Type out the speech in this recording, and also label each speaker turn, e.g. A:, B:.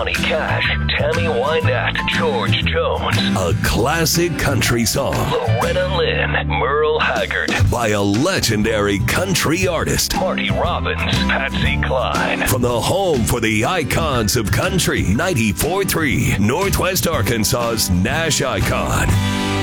A: Johnny Cash, Tammy Wynette, George Jones. A classic country song. Loretta Lynn, Merle Haggard. By a legendary country artist. Marty Robbins, Patsy Cline. From the home for the icons of country, 94.3, Northwest Arkansas's Nash Icon.